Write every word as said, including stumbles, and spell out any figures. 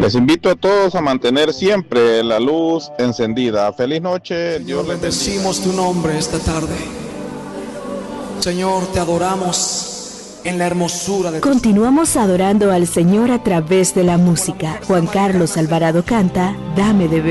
Les invito a todos a mantener siempre la luz encendida. Feliz noche, Dios les bendiga. Bendecimos tu nombre esta tarde. Señor, te adoramos en la hermosura de tu... Continuamos adorando al Señor a través de la música. Juan Carlos Alvarado canta Dame de beber.